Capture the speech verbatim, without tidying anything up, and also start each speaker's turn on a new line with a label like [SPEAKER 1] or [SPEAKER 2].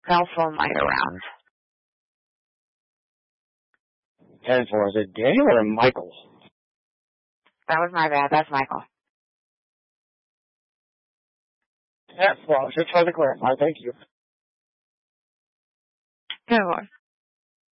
[SPEAKER 1] cell phone light around.
[SPEAKER 2] ten four, is it Daniel or Michael?
[SPEAKER 1] That was my bad. That's Michael.
[SPEAKER 2] ten four, I was just trying to clarify. Thank you.
[SPEAKER 1] Good one.